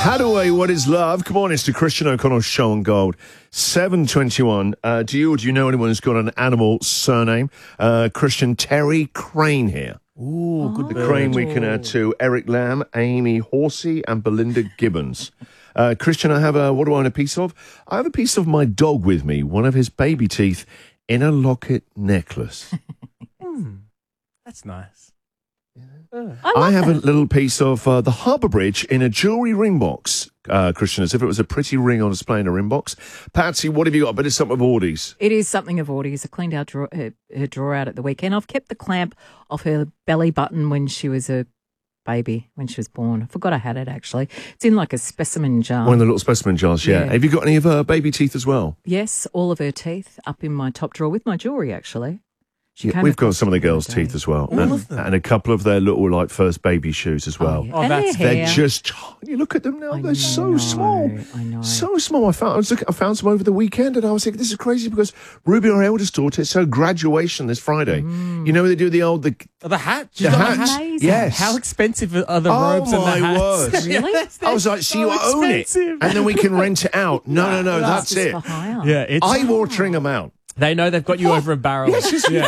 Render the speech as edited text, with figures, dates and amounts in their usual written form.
Hadaway, what is love? Come on, it's the Christian O'Connell Show on Gold. 7:21. Do you know anyone who's got an animal surname? Christian, Terry Crane here. Ooh, good. The Crane we can add to Eric Lamb, Amy Horsey, and Belinda Gibbons. Christian, what do I own a piece of? I have a piece of my dog with me, one of his baby teeth in a locket necklace. That's nice. I have a little piece of the Harbour Bridge in a jewellery ring box, Christian, as if it was a pretty ring on display in a ring box. Patsy, what have you got? But it's something of Audie's. It is something of Audie's. I cleaned out her drawer out at the weekend. I've kept the clamp off her belly button when she was a baby, when she was born. I forgot I had it, actually. It's in like a specimen jar. One of the little specimen jars, yeah. Have you got any of her baby teeth as well? Yes, all of her teeth up in my top drawer with my jewellery, actually. Yeah, we've got some of the girls' teeth as well. And a couple of their little, like, first baby shoes as well. Oh, yeah. They're just, you look at them now, they're so small. I know. So small. I found some over the weekend and I was thinking, this is crazy because Ruby, our eldest daughter, it's her graduation this Friday. You know, they do the hat? The hat? Yes. How expensive are the robes and the hats? Oh, my word. Really? I was like, so you own it and then we can rent it out. No, that's it. For hire. Yeah, it's Eye-watering amount. They know they've got you over a barrel. Yes,